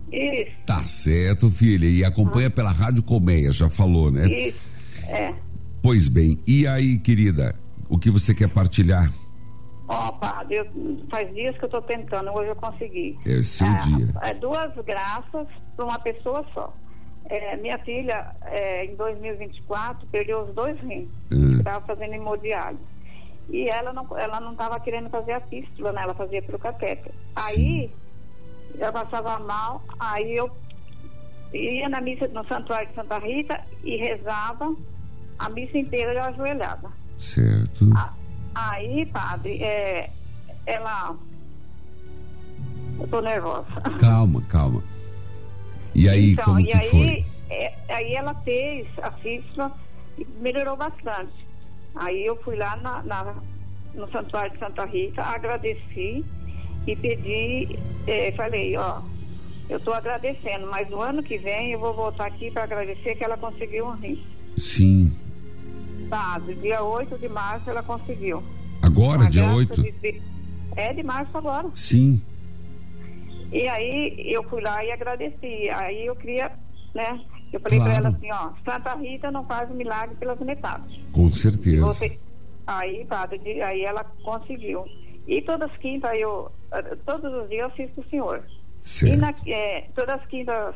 Isso. Tá certo, filha. E acompanha pela Rádio Colmeia, já falou, né? Isso. Pois bem. E aí, querida, o que você quer partilhar? Padre, faz dias que eu tô tentando, hoje eu consegui. É o seu dia. Duas graças para uma pessoa só. Minha filha, em 2024, perdeu os 2 rins. Estava fazendo hemodiálise. E ela não estava querendo fazer a fístula, né? Ela fazia pelo catéter. Aí, ela passava mal, aí eu ia na missa no Santuário de Santa Rita e rezava a missa inteira eu ajoelhada. Certo. Aí, padre, ela... Eu tô nervosa. Calma. E aí, então, como que foi? Aí ela fez a fístula e melhorou bastante. Aí eu fui lá no Santuário de Santa Rita, agradeci e pedi, falei, eu tô agradecendo, mas no ano que vem eu vou voltar aqui para agradecer que ela conseguiu um rim. Sim. Padre, dia 8 de março ela conseguiu. Agora, dia 8? De março agora. Sim. E aí eu fui lá e agradeci. Aí eu queria, né? Eu falei para ela assim, Santa Rita não faz o milagre pelas metades. Com certeza. Aí, padre, aí ela conseguiu. E todas as quintas todos os dias eu assisto o senhor. Certo. E todas as quintas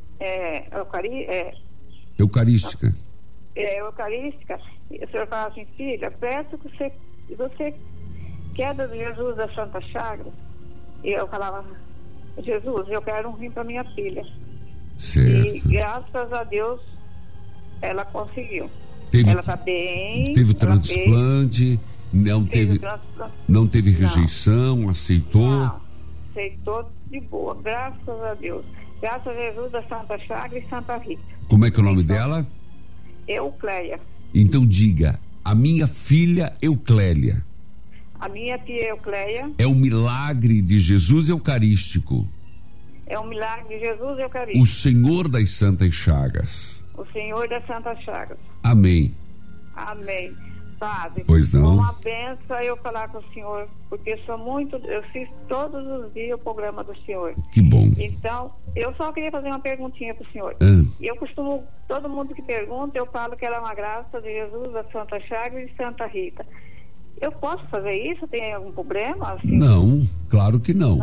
Eucarística. Eucarística, o senhor fala assim, filha, peço que você quer do Jesus da Santa Chagas. E eu falava, Jesus, eu quero um rim para minha filha. Certo. E graças a Deus ela conseguiu. Ela está bem. Teve transplante, não teve rejeição, aceitou? Não, aceitou de boa, graças a Deus. Graças a Jesus da Santa Chagas e Santa Rita. Como é que é o nome dela? Eucléia. Então diga, a minha filha Euclélia. A minha tia Eucléia. É o milagre de Jesus Eucarístico. É um milagre de Jesus Eucarístico. O Senhor das Santas Chagas. O Senhor das Santas Chagas. Amém. Amém. Padre, pois não. Uma benção eu falar com o senhor, porque eu fiz todos os dias o programa do senhor. Que bom. Então, eu só queria fazer uma perguntinha pro senhor. E eu costumo, todo mundo que pergunta, eu falo que ela é uma graça de Jesus, da Santa Chagas e Santa Rita. Eu posso fazer isso? Tem algum problema? Assim? Não, claro que não.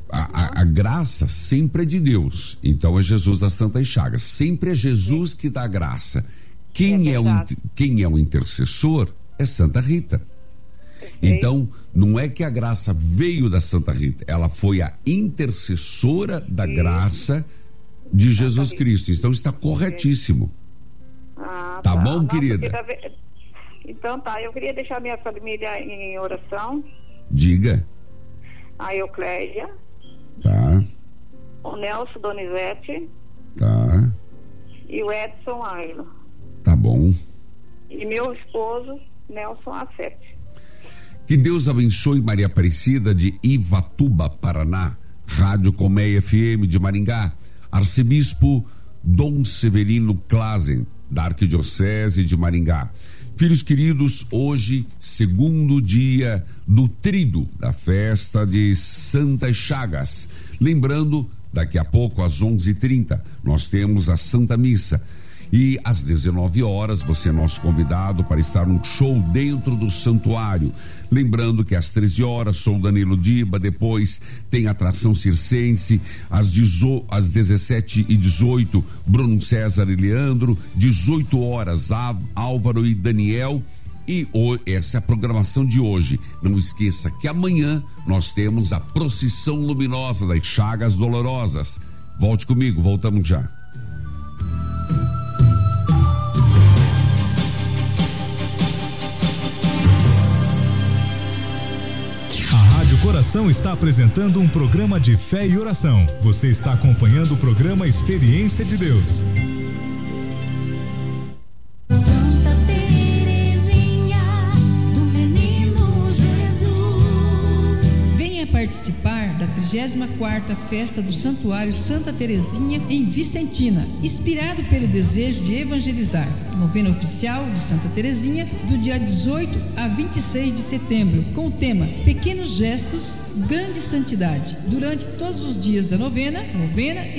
A graça sempre é de Deus. Então é Jesus das Santas Chagas. Sempre é Jesus que dá graça. Quem é o intercessor é Santa Rita. Então, não é que a graça veio da Santa Rita, ela foi a intercessora da graça de Jesus Cristo. Então está corretíssimo. Tá bom, querida? Então tá, eu queria deixar minha família em oração. Diga. A Eucléia. Tá. O Nelson Donizete. Tá. E o Edson Ailo. Tá bom. E meu esposo, Nelson Acete. Que Deus abençoe Maria Aparecida de Ivatuba, Paraná, Rádio Colmeia FM de Maringá, Arcebispo Dom Severino Klazen, da Arquidiocese de Maringá. Filhos queridos, hoje, segundo dia do tríduo da festa de Santas Chagas. Lembrando, daqui a pouco, às 11h30, nós temos a Santa Missa. E às 19 horas, você é nosso convidado para estar num show dentro do santuário. Lembrando que às 13 horas, show Danilo Diba, depois tem atração circense, às 17h18, Bruno César e Leandro, 18 horas, Álvaro e Daniel. E essa é a programação de hoje. Não esqueça que amanhã nós temos a procissão luminosa das Chagas Dolorosas. Volte comigo, voltamos já. Coração está apresentando um programa de fé e oração. Você está acompanhando o programa Experiência de Deus. Santa Terezinha do Menino Jesus. Venha participar da 34ª Festa do Santuário Santa Terezinha em Vicentina, inspirado pelo desejo de evangelizar. Novena oficial de Santa Terezinha, do dia 18 a 26 de setembro, com o tema Pequenos Gestos, Grande Santidade. Durante todos os dias da novena